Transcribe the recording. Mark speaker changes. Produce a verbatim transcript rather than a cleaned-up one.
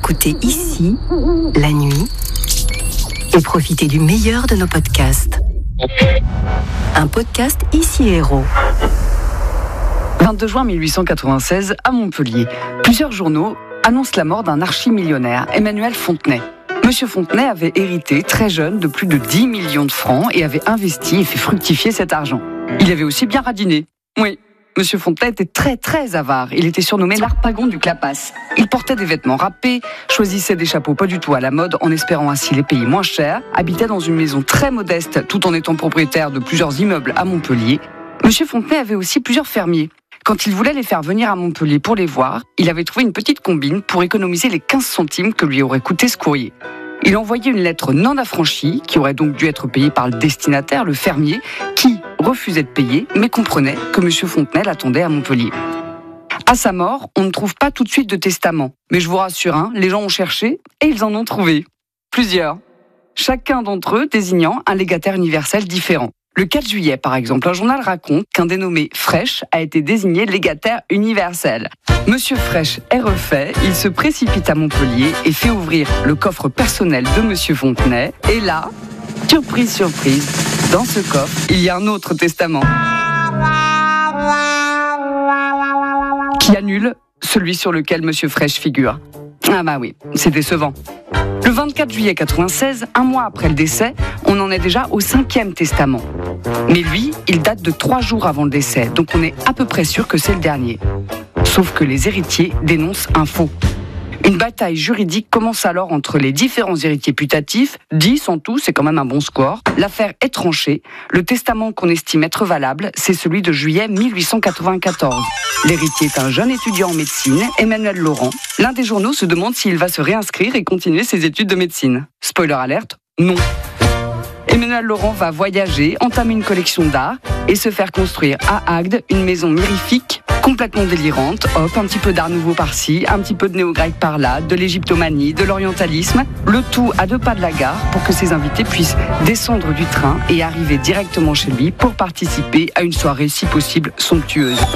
Speaker 1: écouter ici, la nuit, et profiter du meilleur de nos podcasts. Un podcast Ici Héros.
Speaker 2: vingt-deux juin mille huit cent quatre-vingt-seize, à Montpellier, plusieurs journaux annoncent la mort d'un archimillionnaire, Emmanuel Fontenay. Monsieur Fontenay avait hérité, très jeune, de plus de dix millions de francs et avait investi et fait fructifier cet argent. Il avait aussi bien radiné. Oui, Monsieur Fontenay était très très avare. Il était surnommé l'harpagon du Clapas. Il portait des vêtements râpés, choisissait des chapeaux pas du tout à la mode en espérant ainsi les payer moins cher, habitait dans une maison très modeste tout en étant propriétaire de plusieurs immeubles à Montpellier. Monsieur Fontenay avait aussi plusieurs fermiers. Quand il voulait les faire venir à Montpellier pour les voir, il avait trouvé une petite combine pour économiser les quinze centimes que lui aurait coûté ce courrier. Il envoyait une lettre non affranchie, qui aurait donc dû être payée par le destinataire, le fermier, qui refusait de payer, mais comprenait que M. Fontenay l'attendait à Montpellier. À sa mort, on ne trouve pas tout de suite de testament. Mais je vous rassure, hein, les gens ont cherché et ils en ont trouvé. Plusieurs. Chacun d'entre eux désignant un légataire universel différent. Le quatre juillet, par exemple, un journal raconte qu'un dénommé Fraîche a été désigné légataire universel. Monsieur Fraîche est refait, il se précipite à Montpellier et fait ouvrir le coffre personnel de Monsieur Fontenay. Et là, surprise, surprise, dans ce coffre, il y a un autre testament qui annule celui sur lequel Monsieur Fraîche figure. Ah bah oui, c'est décevant. Le vingt-quatre juillet quatre-vingt-seize, un mois après le décès, on en est déjà au cinquième testament. Mais lui, il date de trois jours avant le décès, donc on est à peu près sûr que c'est le dernier. Sauf que les héritiers dénoncent un faux. Une bataille juridique commence alors entre les différents héritiers putatifs, dix en tout, c'est quand même un bon score. L'affaire est tranchée. Le testament qu'on estime être valable, c'est celui de juillet mille huit cent quatre-vingt-quatorze. L'héritier est un jeune étudiant en médecine, Emmanuel Laurent. L'un des journaux se demande s'il va se réinscrire et continuer ses études de médecine. Spoiler alerte, non. Emmanuel Laurent va voyager, entamer une collection d'art et se faire construire à Agde une maison mirifique, complètement délirante. Hop, un petit peu d'art nouveau par-ci, un petit peu de néo-grec par-là, de l'égyptomanie, de l'orientalisme. Le tout à deux pas de la gare pour que ses invités puissent descendre du train et arriver directement chez lui pour participer à une soirée, si possible, somptueuse.